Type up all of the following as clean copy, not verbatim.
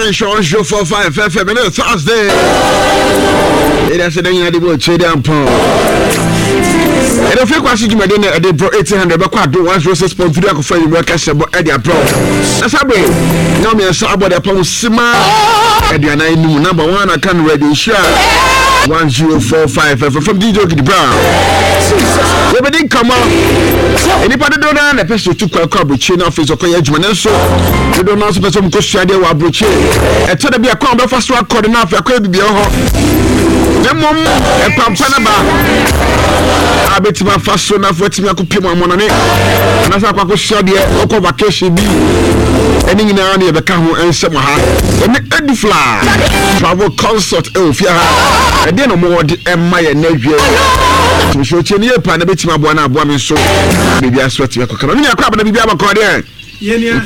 Attention, show 45 FM and Thursday. It has a day at the boat, Chedian Pond. And if you question you, Medina, they brought 1800 back to 106.3 for you, workers about Eddie Pro. That's a way. No, me, I saw about the Pond Sima. Eddie and I knew number one, I can't ready share 1045 from DJ Brown. We didn't come out. Anybody don't know the person took a car, but chain office or Koyajman, so you don't know some question. They were broaching. I told them be a combat fast track called enough. I could be a home. The mom and Pampanaba. I bet my fast enough for me. I could pay my money. And as I could show the local vacation be ending in the the car and some and Eddie Fly travel consult. Oh, yeah, and then no more and my nephew. To show you, pan a bit my one so maybe I sweat to come. I mean, I can't be able to call there. Yeah.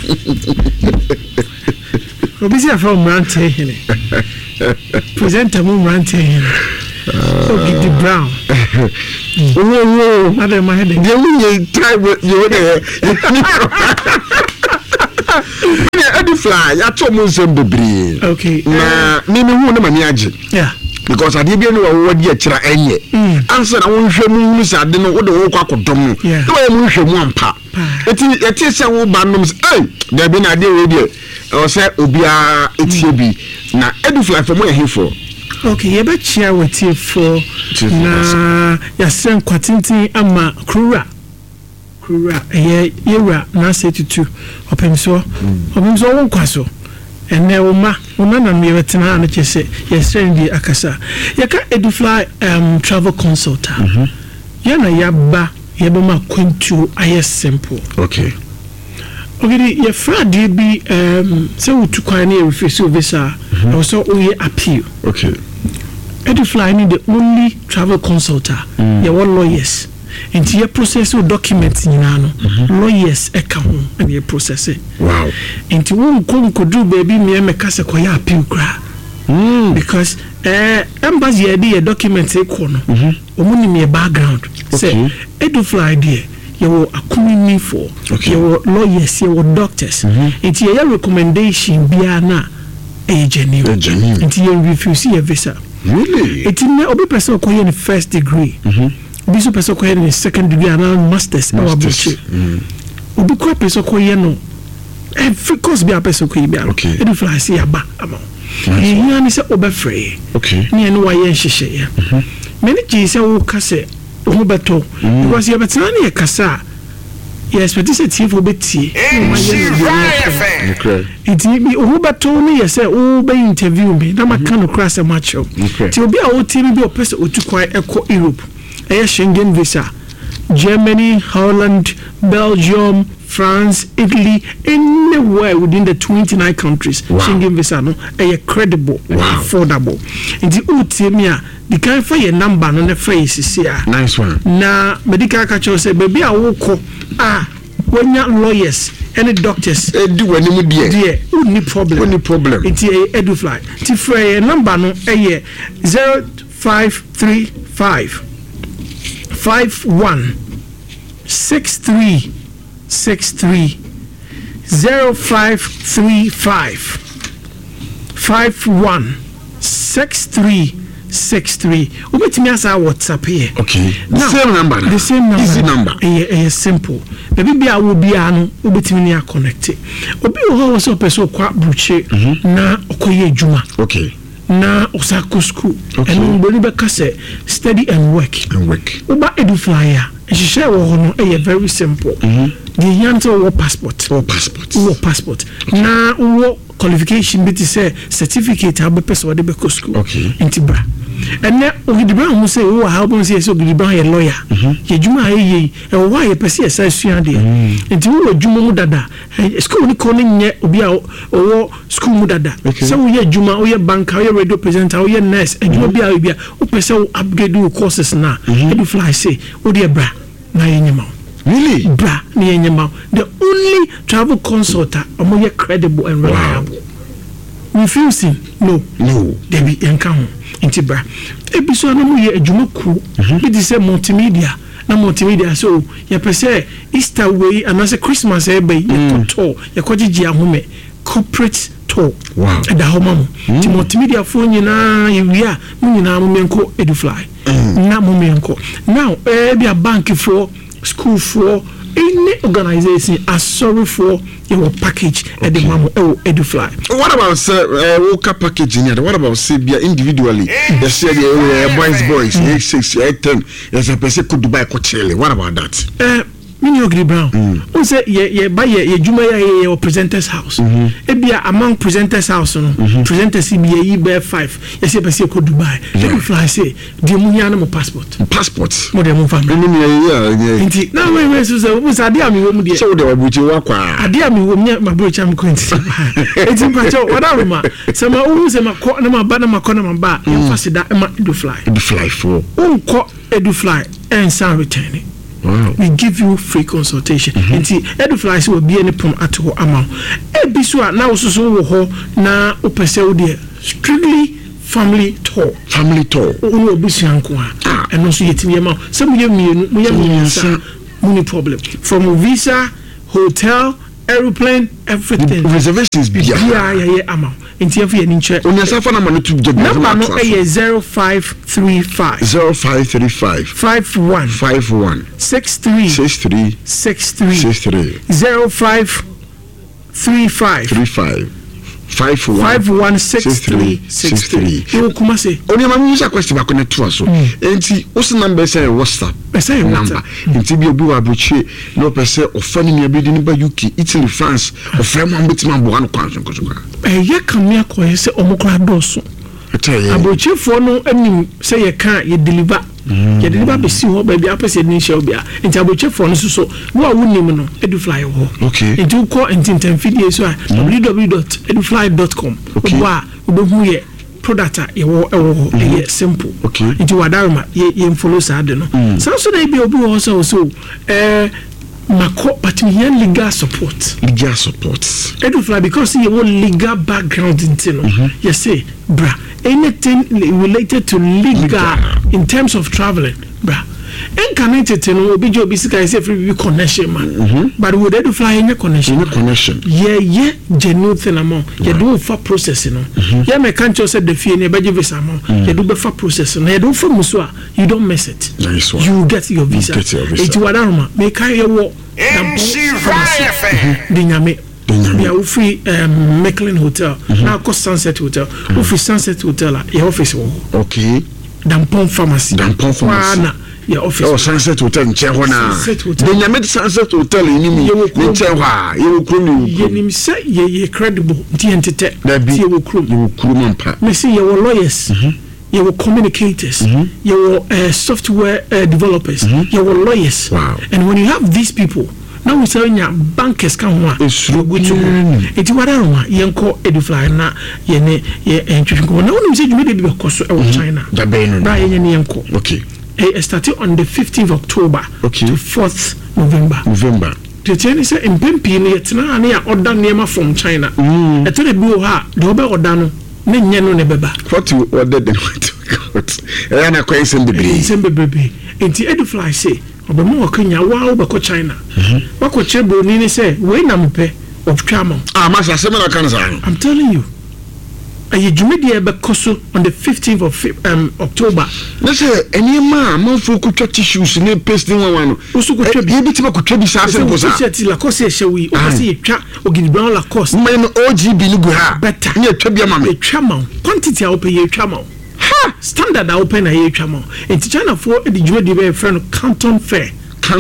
Obisi from Rante presenter mum Rante Gidi Brown. Oh, other my head. You try with you there. Eddie Fly, I told Muslim Debris. Okay. Nini who no maniaji. Yeah. Because I didn't know what you try any. Answer, I won't show me. I didn't know what the work could do. Yeah. No, I won't show one part. It is a woman's. Hey, there been a day radio. Or say, Obia, it's now, Eddie Fly from where he for. Okay, you bet share with you for. Na, Yasen Quatinti Ama Krura. Yera, na 72. Open so won't kwaso. And now, Umana Miratina, and you say, yes, Randy Akasa. Yaka Eddie Fly travel consultant. Yana Yaba, Yabama Quintu, I simple. Okay. Okay, your friend be so to quite refuse visa, also we appeal. Okay. Eddie Fly need the only travel consultant. You want lawyers. And your process of documents in lawyers account and your process it. Wow. And you won't come could do baby me and make us a quiet appeal cry. Because embassy idea documents a corner. Only me a background. Say Eddie Fly idea. You are coming for your lawyers, your doctors. It's your recommendation biana a genuine. It's your refuse a visa. Really? It's in the person acquiring the first degree. Bisu person acquiring the second degree and masters. Ubi kwa person acquiring every course be a person acquiring. Okay. Eddie Fly see a ba amount. You say over free. Okay. Me no why shisha. Many Jesus will kase. Beto because you have a tiny kasa. Yes, but this is a for Betty. It's me who beto me, yes, oh, by interview me. Now, I can't cross a macho. To be our team, be a person who took quite echo Europe, a Schengen visa, Germany, Holland, Belgium, France, Italy, anywhere within the 29 countries. Schengen visa, no, a credible, affordable. And the Utimia. The kind for your number on the face is here. Nice one. Now, medical catcher say, baby, I will call. When you're lawyers, any doctors, do any dear, only problem. It's a Eddie Fly. Tifray number no a year 0535 51 6363 0535 51 6363. Ubet me as our WhatsApp here. Okay. The same number. The same number. Easy number. Simple. Maybe be I will be an ubet me near connected. Obi ho so person kwa bruche na okoye juma. Okay. Na osako school. Okay. And we be kase study and work. Uba Eddie Flyer. She share no very simple. The yanto wo passport. Na wo qualification bit say certificate have person we dey school. Okay. Intibra. And now Ogidibra who say oh how bon say so Ogidibra a lawyer. Ye juma ye e why ye person say sua dey. Nti wo juma mu dada. School ni ko nye obi a wo school mu dada. So wo ye juma, wo ye banker, wo ye radio presenter, wo ye nurse, juma bi a wo person upgrade courses na. Eddie Fly say wo dey bra na yenyema. Really? Bra na yenyema. The only travel consultant omo credible and reliable. Refusing? No. They be encounter. Intibra. Episode no ye adwumaku. It is a multimedia. Na multimedia so ye pese Easter way and as a Christmas e be ye koto ye kogigi ahome corporate tour. Wow. And the home ti multimedia phone nyina yewia mu nyina momenko Edufly. Na momenko. Now be a bank for school for any organization as sorry for your package at the mamo Edufly. What about Woka packaging? What about Sabia individually? You said boys, 6, 10. Yes, a person could buy Coachella. What about that? Mini Ogri Brown. On say ye buy ye Juma ye presenters house. Ebia among presenters house no. Presenters be bear 5. Yes, a person could Dubai. Edufly say the munya no passport. Passport. Mo de mo family. Yeah. Inti na we so ade ami wo mu de. So de wabuchi wakwa. Ade ami wo mu ma bro cham kwenti. Enti pacho wada roma. Sama wo se ma ko na ma ba na ma ko na ma ba. Emphasize da ma Edufly for. Unko Edufly and sound returning. Wow. We give you free consultation. Nti Edufly will be any pon at ho amount. Ebi so na wo so wo ho na opese wo de strictly family tour. Family tour. Wo obusu anko a. Eno so yetimi ma. Some ye mienu, mo ye mienu money problem. From visa, hotel, aeroplane, everything. Reservations be yeah amount. Nti afi ani nche. On your phone number no to job. Number no 0535 51 63 0535 you come say only ma use a question back on to so enti what's number say WhatsApp number enti bi obi wa broche no person ofani me bi ni ba UK Italy France ofrem am betima bo an kwanso ye kamia ko ye se omokra doso abochefo no anim se ye kan ye deliver ye deliver be si ho ba bi apese ni show bia enti abochefo no so wo a wonim no Edufly ho okay enti wo ko enti video so www.edufly.com wa obehu ye product ye wo ye simple enti wadarma ye follow sa de no so na bi obi wo so Mako, but me here legal support. Edufly because you want legal background in you say, bra, anything related to legal in terms of traveling, bra. And connected to no be job is every connection man. But would Edufly any connection? Yeah, genuine thing amount. You do for processing. Yeah, me can't just say the fee in a budget visa amount. You do for processing. You do for muswa. You don't mess it. Nice one. You get your visa. It's what I make your work. Dinyame. We are free Mecklin Hotel. Now cost Sunset Hotel. We free Sunset Hotel. Your office. Okay. Dampon Pharmacy. Your office. Oh, Sunset Hotel in Chehona. Dinyame Sunset Hotel in Chehwa. You will say ye credible. TNT. You will crew. Me see your lawyers. Your communicators, your software developers, your lawyers. Wow. And when you have these people, now we say your bankers can want. It's good to it's what I want. You call Edufly na ye entry. Now when you say you made it because of China. Okay. It started on the 15th October to 4th November. The Chinese say in Pimpi it's na near order nema from China. I told the bill ha the obe ordano. What you ordered the and a question the baby. Enti Edufly say, Obama Kenya, wow, Bako China. Bako Chebo Nini say, when I'm pay of Chamo. Master similar cancer. I'm telling you. A Jumedia Bakoso on the 15th of October. Let's say any man, for could tissues in a pasting one. Also, could be able to be something was La Cosse, shall we see a chat or give brown La Cosse? Men OGB Luga, better near Tobia Mamma, Chamo, quantity I'll pay a Chamo. Ha! Standard I'll pay a Chamo. And China for the Jumedia friend Canton Fair.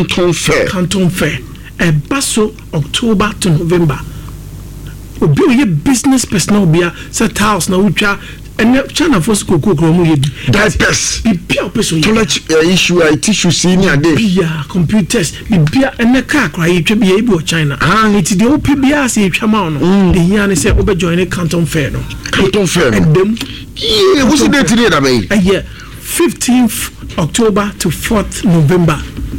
A Basso October to November. Obi ye business personnel bia set house na utwa ene China for school mu ye that best be pure person toilet issue tissue senior day bia computers be bia ene car kra ye twa bia e China it the opi bia say twa ma no the here ne say obe join Canton Fair no and them what's the date today that be 15th October to 4th November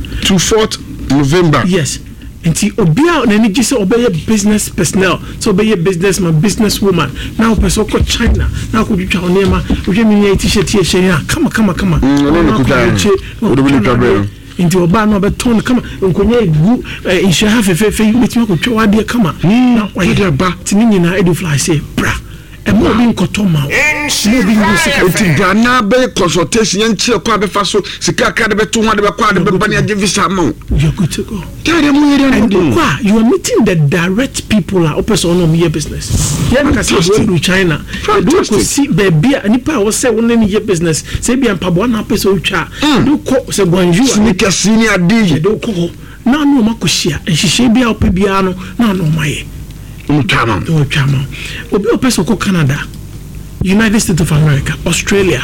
yes. Nti obia na ni gise obeye business personnel so obeye businessman businesswoman now person ko China now ko twitwa onema ohwe mi t-shirt ye hye come no Into oba no beton kama nkonye gu insha hafefefe betimi ko twa wade kama na wayɛ ba tini nyina Edufly say bra e mo bi nkotoma mo bi sika enti na be consultation yenche kwa be fa so sika ka de beto ho de be kwa de be bani age visa mo you good to go tell them you are meeting the direct people a person no me business yeah because you go to China do ko see baby anipa wo say wo ne business say bi ampabo na person twa do ko say Guangzhou sneaker senior DJ do ko na no makohia ehihie bia opebia no na no maye Chama. Obi opeso ko Canada, United States of America, Australia,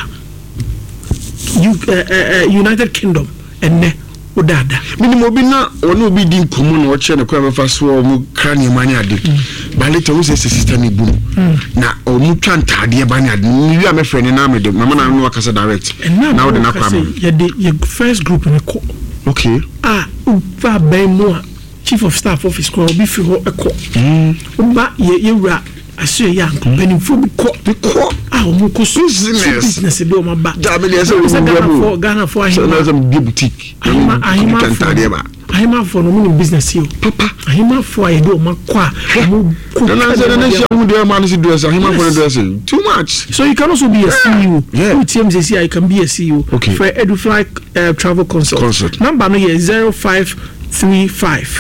United Kingdom, and ne odada. Minimo bi na ono bi di nkomo na o che ne kwa mefa so mu krani mani ade. Ba later wo say sister ni boom. Na o mu twa ntade ba ni ade. Ni wi amefre ni na me de. Mama na no akasa direct. Now de na kwa mo. Your first group in ko. Okay. Uva be mo Chief of Staff Office ko bi fi ho eko. Uba ye wura aso ya benifo bi ko mu ko business do ma ba. Da be say Ghana for ahima. So na be boutique. Ahima for no mun business yo. Papa ahima for ye do ma kwa mu ko. Na say mu do man si do say ahima for do say too much. So you can also be a CEO. Who TMCC I can be a CEO for Edufly Travel Consult. Number no here 0535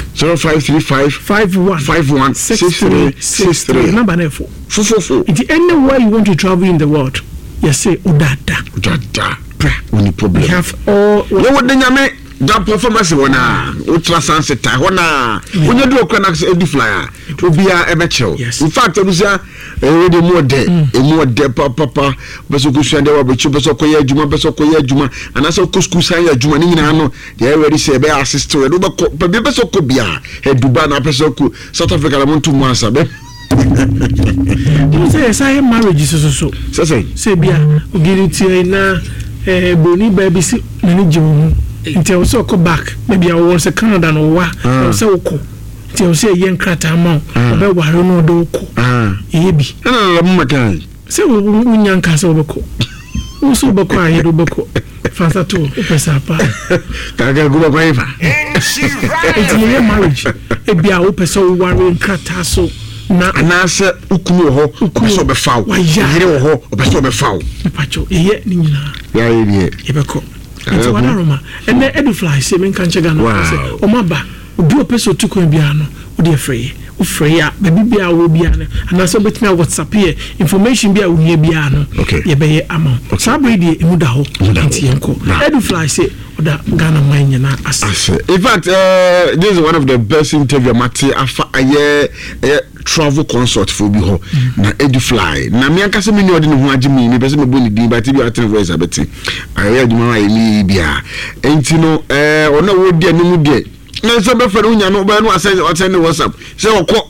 51 63 number 94 if anywhere you want to travel in the world you say odada only problem we have all you would nyame that performance wona ultra sunset wona when you do connect Edufly obia ebecho in fact obusia already more there papa beso ku suande wa becho beso koye adwuma anase ko school san ya adwuma ni nyina no they already say be assist we do be beso ko bia eduba na beso ku South Africa la muntu mu asabe you say marriage so say bia ogiri na boni baby si na ni jimu nti o so ko back maybe I was a Canada no wa o se ko nti o se yen krata ma o be ware no do ko e bi na mo makan se wo nyanka se wo ko wo so be ko aye do be ko fansa to o pesa pa kaga go ba ifa nti ye marriage e bia o pesa wo ware krata so na anase ukunu ho so be fawo yire wo ho o pesa be fawo pacho ye ni nyina ya ye e be ko nti wana Roma and Edufly say men kan chega no say o maba obi opeso tukun bia no o de free o free a baby bia wo bia no and so betime WhatsApp here information bia wo hia bia no ye be ye ama sabre die emu da ho nti yenko Edufly say oda Ghana man nyina ase in fact this is one of the best interview mati afa aye travel consult for bi ho na Edufly na me anka se me ni odi ne ho agi me be se me boni din ba ti bi aten voice abeti aye aduma aye ni bia enti no ona wo di animu die na so be fere unya no ba no ase ne WhatsApp se okọ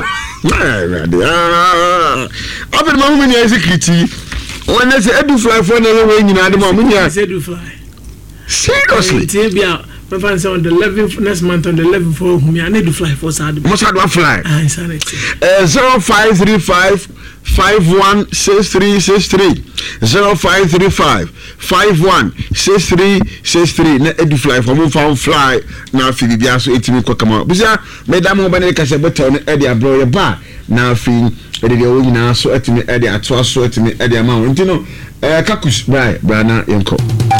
open ma mu ni security when say Edufly for na we nyina de ma mu ni Edufly seriously on the 11th next month on the 11th for me I need to fly for Saturday. Must have fly. 0535 516363 0535 516363 na Edufly for mo found fly na fi bia so etimi kokama bisia medam ho bane ka se betel no e dia bro ye ba na fi e dia wo nyina so etimi e dia to so etimi e dia ma ho ntino kakus bra na yenko